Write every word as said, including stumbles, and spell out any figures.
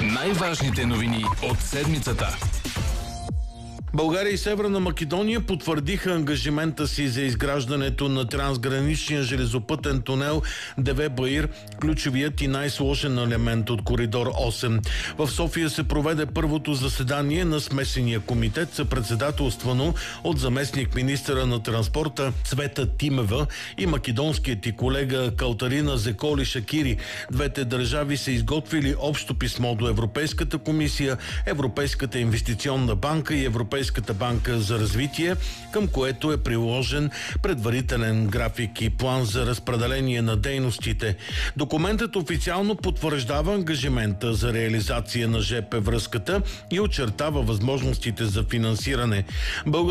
Най-важните новини от седмицата. България и Северна Македония потвърдиха ангажимента си за изграждането на трансграничния железопътен тунел Деве-Баир, ключовият и най-сложен елемент от коридор осем. В София се проведе първото заседание на смесения комитет, съпредседателствано от заместник министъра на транспорта Цвета Тимева и македонският ти колега Калтарина Зеколи Шакири. Двете държави са изготвили общо писмо до Европейската комисия, Европейската инвестиционна банка и Европейската Европейската банка за развитие, към което е приложен предварителен график и план за разпределение на дейностите. Документът официално потвърждава ангажимента за реализация на жп връзката и очертава възможностите за финансиране.